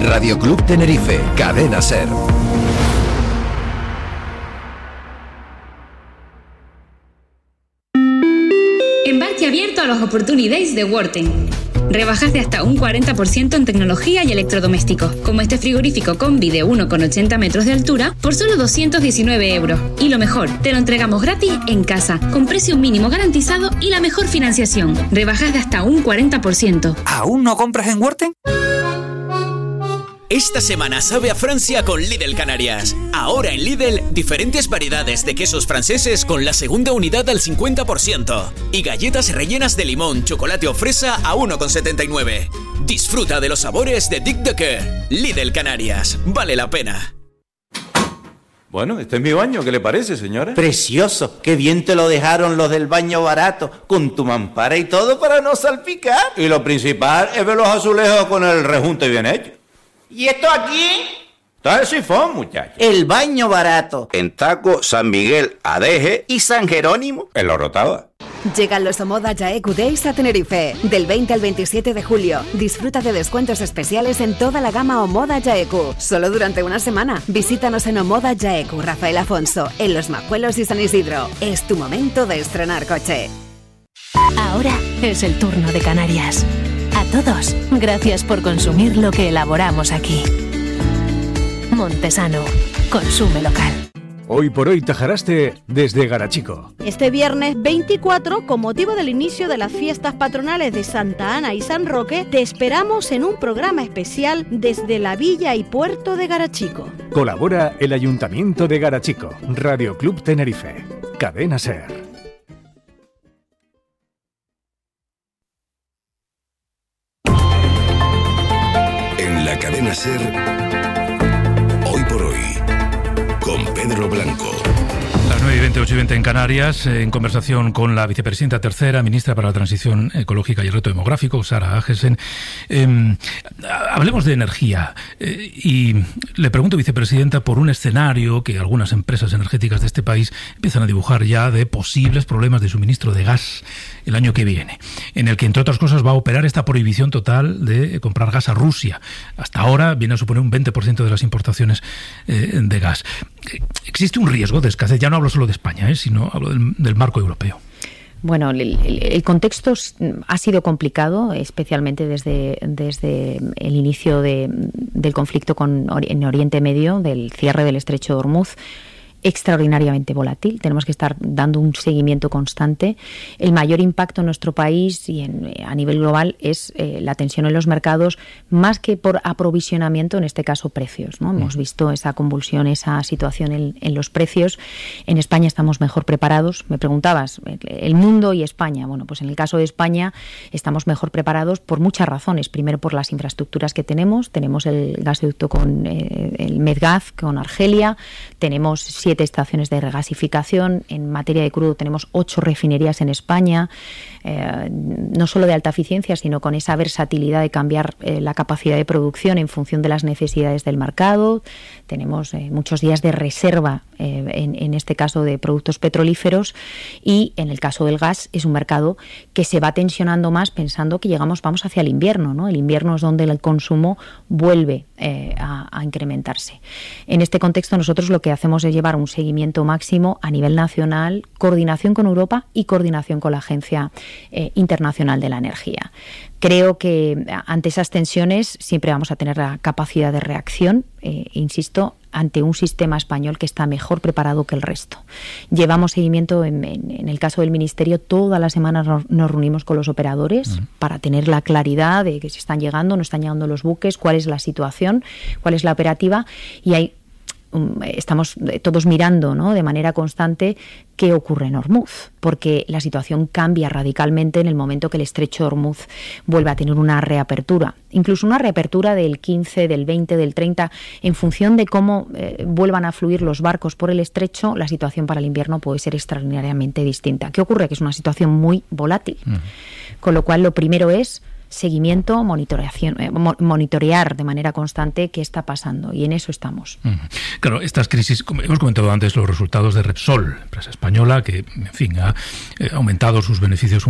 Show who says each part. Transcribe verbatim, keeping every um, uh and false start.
Speaker 1: Radio Club Tenerife, Cadena SER.
Speaker 2: Embarque abierto a los Opportunity Days de Worten. Rebajas de hasta un cuarenta por ciento en tecnología y electrodomésticos, como este frigorífico combi de uno coma ochenta metros de altura por solo doscientos diecinueve euros. Y lo mejor, te lo entregamos gratis en casa, con precio mínimo garantizado y la mejor financiación. Rebajas de hasta un cuarenta por ciento.
Speaker 3: ¿Aún no compras en Worten?
Speaker 4: Esta semana sabe a Francia con Lidl Canarias. Ahora en Lidl, diferentes variedades de quesos franceses con la segunda unidad al cincuenta por ciento. Y galletas rellenas de limón, chocolate o fresa a uno coma setenta y nueve. Disfruta de los sabores de Dick Decker. Lidl Canarias. Vale la pena.
Speaker 5: Bueno, este es mi baño, ¿qué le parece, señora?
Speaker 6: Precioso, qué bien te lo dejaron los del baño barato, con tu mampara y todo para no salpicar.
Speaker 5: Y lo principal es ver los azulejos con el rejunte bien hecho.
Speaker 6: ¿Y esto aquí?
Speaker 5: Está el sifón, muchacho.
Speaker 6: El baño barato.
Speaker 7: En Taco, San Miguel, Adeje
Speaker 6: y San Jerónimo.
Speaker 5: En Lo Rotava.
Speaker 8: Llegan los Omoda Jaeku Days a Tenerife. Del veinte al veintisiete de julio. Disfruta de descuentos especiales en toda la gama Omoda Jaeku. Solo durante una semana. Visítanos en Omoda Jaeku, Rafael Afonso, en Los Majuelos y San Isidro. Es tu momento de estrenar coche.
Speaker 9: Ahora es el turno de Canarias. A todos, gracias por consumir lo que elaboramos aquí. Montesano, consume local.
Speaker 10: Hoy por hoy Tajaraste desde Garachico.
Speaker 11: Este viernes veinticuatro, con motivo del inicio de las fiestas patronales de Santa Ana y San Roque, te esperamos en un programa especial desde la Villa y Puerto de Garachico.
Speaker 10: Colabora el Ayuntamiento de Garachico, Radio Club Tenerife, Cadena SER.
Speaker 1: La Cadena SER, hoy por hoy, con Pedro Blanco.
Speaker 12: Las nueve y veinte, ocho y veinte en Canarias, en conversación con la vicepresidenta tercera, ministra para la Transición Ecológica y el Reto Demográfico, Sara Agesen. Eh, hablemos de energía eh, y le pregunto, vicepresidenta, por un escenario que algunas empresas energéticas de este país empiezan a dibujar ya de posibles problemas de suministro de gas el año que viene, en el que, entre otras cosas, va a operar esta prohibición total de comprar gas a Rusia. Hasta ahora viene a suponer un veinte por ciento de las importaciones eh, de gas. ¿Existe un riesgo de escasez? Ya no hablo solo de España, ¿eh? sino hablo del, del marco europeo.
Speaker 13: Bueno, el, el, el contexto ha sido complicado, especialmente desde, desde el inicio de, del conflicto con, en Oriente Medio, del cierre del Estrecho de Hormuz. Extraordinariamente volátil, tenemos que estar dando un seguimiento constante. El mayor impacto en nuestro país y en, a nivel global es eh, la tensión en los mercados, más que por aprovisionamiento, en este caso precios, ¿no? Mm. Hemos visto esa convulsión, esa situación en, en los precios. En España estamos mejor preparados. Me preguntabas, el mundo y España. Bueno, pues en el caso de España estamos mejor preparados por muchas razones. Primero, por las infraestructuras que tenemos. Tenemos el gasoducto con eh, el Medgaz, con Argelia. Tenemos siete estaciones de regasificación. En materia de crudo tenemos ocho refinerías en España, eh, no solo de alta eficiencia, sino con esa versatilidad de cambiar eh, la capacidad de producción en función de las necesidades del mercado. Tenemos eh, muchos días de reserva, eh, en, en este caso de productos petrolíferos, y en el caso del gas es un mercado que se va tensionando más pensando que llegamos, vamos hacia el invierno, ¿no? El invierno es donde el consumo vuelve eh, a, a incrementarse. En este contexto nosotros lo que hacemos es llevar un seguimiento máximo a nivel nacional, coordinación con Europa y coordinación con la Agencia eh, Internacional de la Energía. Creo que ante esas tensiones siempre vamos a tener la capacidad de reacción, eh, insisto, ante un sistema español que está mejor preparado que el resto. Llevamos seguimiento, en, en, en el caso del Ministerio, todas las semanas nos, nos reunimos con los operadores uh-huh. para tener la claridad de que si están llegando, no están llegando los buques, cuál es la situación, cuál es la operativa, y hay estamos todos mirando, ¿no?, de manera constante qué ocurre en Hormuz, porque la situación cambia radicalmente en el momento que el Estrecho de Hormuz vuelve a tener una reapertura, incluso una reapertura del quince, del veinte, del treinta, en función de cómo eh, vuelvan a fluir los barcos por el estrecho. La situación para el invierno puede ser extraordinariamente distinta. ¿Qué ocurre? Que es una situación muy volátil, uh-huh. con lo cual lo primero es seguimiento, monitoreación, eh, monitorear de manera constante qué está pasando, y en eso estamos.
Speaker 12: Uh-huh. Claro, estas crisis, como hemos comentado antes, los resultados de Repsol, empresa española que, en fin, ha eh, aumentado sus beneficios